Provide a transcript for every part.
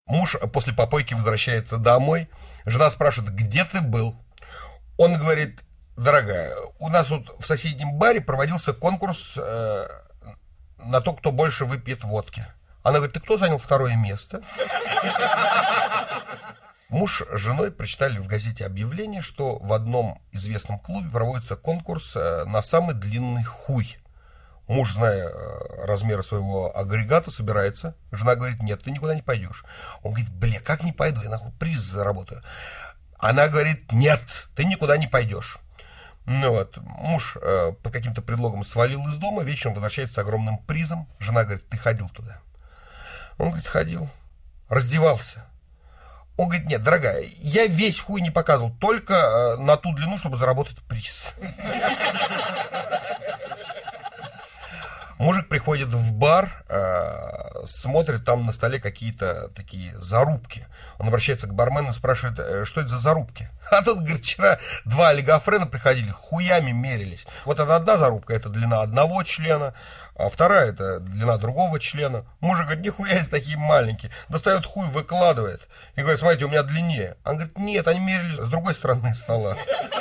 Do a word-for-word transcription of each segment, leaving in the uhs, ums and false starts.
Муж после попойки возвращается домой. Жена спрашивает, где ты был? Он говорит, дорогая, у нас тут в соседнем баре проводился конкурс э, на то, кто больше выпьет водки. Она говорит, ты кто занял второе место? Муж с женой прочитали в газете объявление, что в одном известном клубе проводится конкурс на самый длинный хуй. Муж, зная размеры своего агрегата, собирается. Жена говорит, нет, ты никуда не пойдешь. Он говорит, бля, как не пойду, я нахуй приз заработаю. Она говорит, нет, ты никуда не пойдешь. Ну вот, муж э, под каким-то предлогом свалил из дома, вечером возвращается с огромным призом. Жена говорит, ты ходил туда? Он говорит, ходил. Раздевался. Он говорит, нет, дорогая, я весь хуй не показывал, только э, на ту длину, чтобы заработать приз. Мужик приходит в бар, э, смотрит, там на столе какие-то такие зарубки. Он обращается к бармену и спрашивает, что это за зарубки? А тут, говорит, вчера два олигофрена приходили, хуями мерились. Вот это одна зарубка, это длина одного члена, а вторая это длина другого члена. Мужик говорит, нихуя есть такие маленькие. Достает хуй, выкладывает. И говорит, смотрите, у меня длиннее. Он говорит, нет, они мерились с другой стороны стола.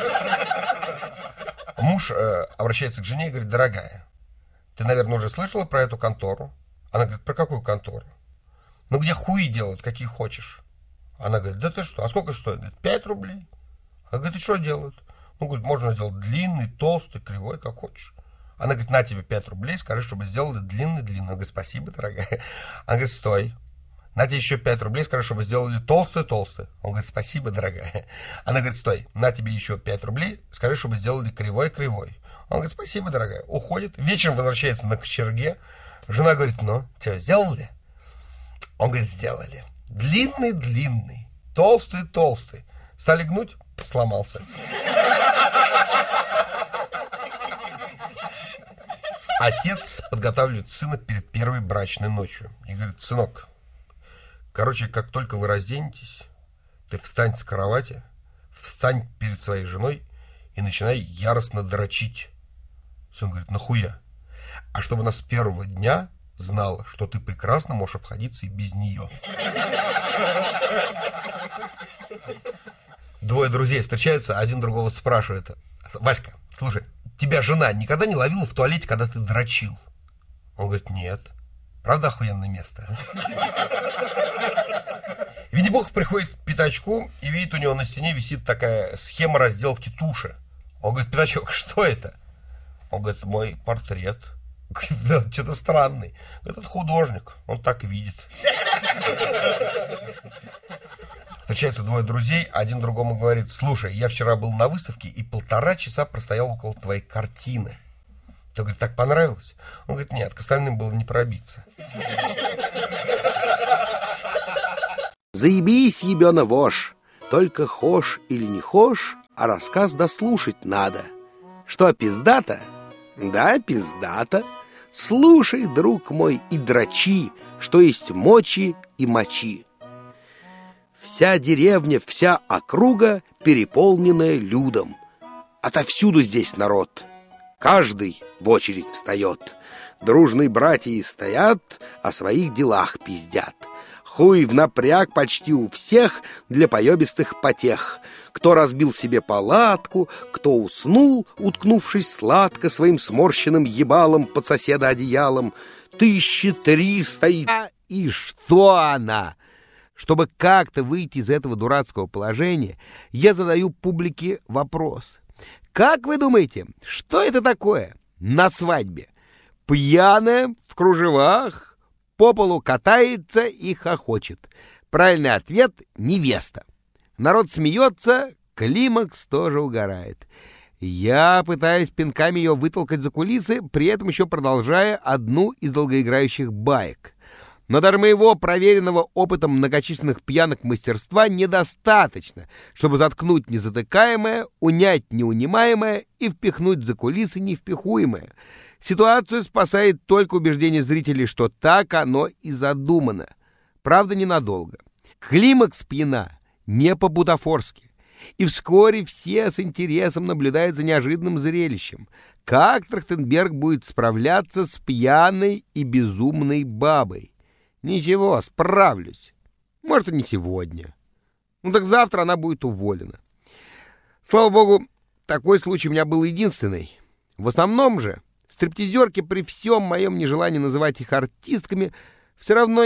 Муж э, обращается к жене и говорит, дорогая, ты, наверное, уже слышала про эту контору? Она говорит, про какую контору? Ну, где хуи делают, какие хочешь. Она говорит, да ты что, а сколько стоит? Говорит, пять рублей. Она говорит, и что делают? Ну, говорит, можно сделать длинный, толстый, кривой, как хочешь. Она говорит, на тебе пять рублей, скажи, чтобы сделали длинный-длинный. Она говорит, спасибо, дорогая. Она говорит, стой. На тебе еще пять рублей, скажи, чтобы сделали толстый-толстый. Он говорит, спасибо, дорогая. Она говорит, стой. На тебе еще пять рублей, скажи, чтобы сделали кривой-кривой. Он говорит, спасибо, дорогая. Уходит. Вечером возвращается на кочерге. Жена говорит, ну, что, сделали? Он говорит, сделали. Длинный-длинный, толстый-толстый. Стали гнуть, сломался. Отец подготавливает сына перед первой брачной ночью. И говорит, сынок, короче, как только вы разденетесь, ты встань с кровати, встань перед своей женой и начинай яростно дрочить. Сын говорит, нахуя? А чтобы она с первого дня знала, что ты прекрасно можешь обходиться и без нее. Двое друзей встречаются, один другого спрашивает, Васька, слушай, тебя жена никогда не ловила в туалете, когда ты дрочил? Он говорит, нет. Правда охуенное место? Винни-Пух приходит к Пятачку и видит, у него на стене висит такая схема разделки туши. Он говорит, Пятачок, что это? Он говорит, мой портрет. Да, что-то странный. Этот художник, он так видит. Встречаются двое друзей, один другому говорит, слушай, я вчера был на выставке и полтора часа простоял около твоей картины. Ты, говорит, так понравилось? Он говорит, нет, к остальным было не пробиться. Заебись, ебёна вошь, только хошь или не хошь, а рассказ дослушать надо. Что, пиздата? Да, пиздата. Слушай, друг мой, и дрочи, что есть мочи и мочи. Вся деревня, вся округа переполненная людом. Отовсюду здесь народ. Каждый в очередь встает. Дружные братья стоят, о своих делах пиздят. Хуй в напряг почти у всех для поебистых потех. Кто разбил себе палатку, кто уснул, уткнувшись сладко своим сморщенным ебалом под соседа одеялом. Тысячи три стоит. И что она? Чтобы как-то выйти из этого дурацкого положения, я задаю публике вопрос. Как вы думаете, что это такое на свадьбе? Пьяная, в кружевах, по полу катается и хохочет. Правильный ответ — невеста. Народ смеется, климакс тоже угорает. Я пытаюсь пинками ее вытолкать за кулисы, при этом еще продолжая одну из долгоиграющих баек. Но даже моего проверенного опытом многочисленных пьянок мастерства недостаточно, чтобы заткнуть незатыкаемое, унять неунимаемое и впихнуть за кулисы невпихуемое. Ситуацию спасает только убеждение зрителей, что так оно и задумано. Правда, ненадолго. Климакс пьяна не по-бутафорски. И вскоре все с интересом наблюдают за неожиданным зрелищем. Как Трахтенберг будет справляться с пьяной и безумной бабой? Ничего, справлюсь. Может, и не сегодня. Ну так завтра она будет уволена. Слава богу, такой случай у меня был единственный. В основном же стриптизерки при всем моем нежелании называть их артистками все равно